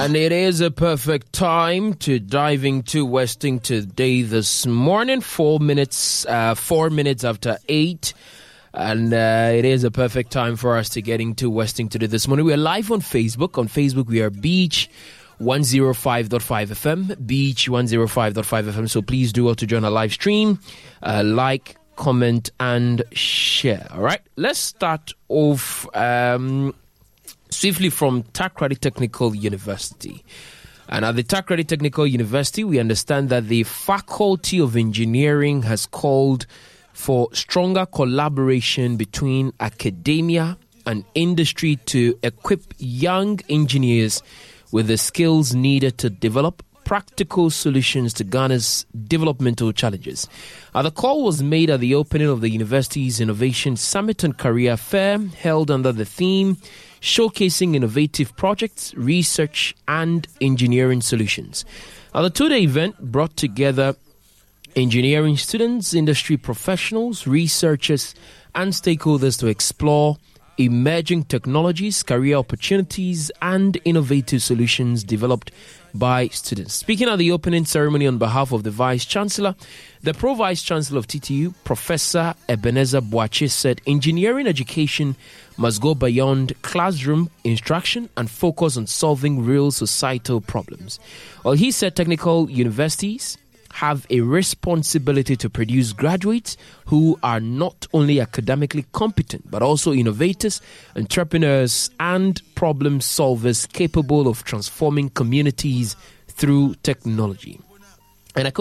And it is a perfect time to dive into Westing Today this morning, 4 minutes after 8. And it is a perfect time for us to get into Westing Today this morning. We are live on Facebook. On Facebook, we are Beach 105.5 FM, Beach 105.5 FM. So please do well to join our live stream, like, comment, and share. All right, let's start off swiftly from Takoradi Technical University. And at the Takoradi Technical University, we understand that the Faculty of Engineering has called for stronger collaboration between academia and industry to equip young engineers with the skills needed to develop practical solutions to Ghana's developmental challenges. The call was made at the opening of the university's Innovation Summit and Career Fair, held under the theme Showcasing Innovative Projects, Research and Engineering Solutions. The two-day event brought together engineering students, industry professionals, researchers, and stakeholders to explore emerging technologies, career opportunities, and innovative solutions developed by students. Speaking at the opening ceremony on behalf of the Vice-Chancellor, the Pro-Vice-Chancellor of TTU, Professor Ebenezer Boakye, said engineering education must go beyond classroom instruction and focus on solving real societal problems. Well, he said technical universities have a responsibility to produce graduates who are not only academically competent, but also innovators, entrepreneurs, and problem solvers capable of transforming communities through technology.